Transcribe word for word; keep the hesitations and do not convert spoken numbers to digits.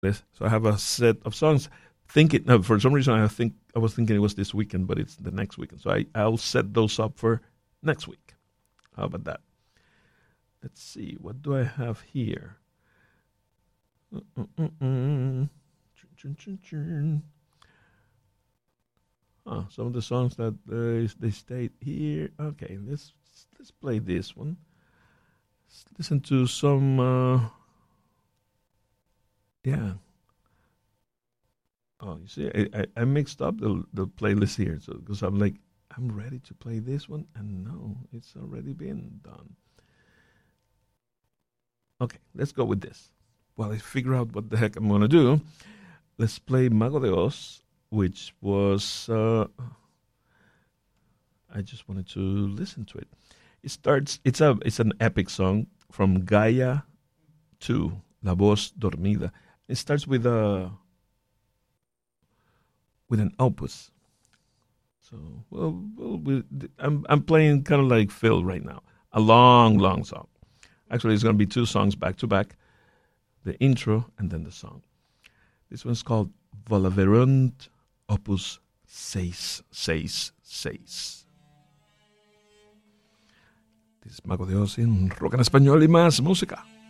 this. So I have a set of songs. Thinking no, for some reason I think I was thinking it was this weekend, but it's the next weekend. So I I'll set those up for next week. How about that? Let's see. What do I have here? Mm-mm-mm. Oh, some of the songs that uh, they stayed here. Okay, let's let's play this one. Let's listen to some. Uh, yeah. Oh, you see, I, I, I mixed up the the playlist here, so because I'm like I'm ready to play this one, and no, it's already been done. Okay, let's go with this. While I figure out what the heck I'm gonna do, let's play Mago de Oz, which was uh, I just wanted to listen to it. It starts. It's a it's an epic song from Gaia two, La Voz Dormida. It starts with a with an opus. So well, well we, I'm I'm playing kind of like Phil right now. A long, long song. Actually, it's going to be two songs back to back. The intro and then the song. This one's called Volaverunt Opus seis seis seis. This es Mago de Oz en Rock en Español y más música.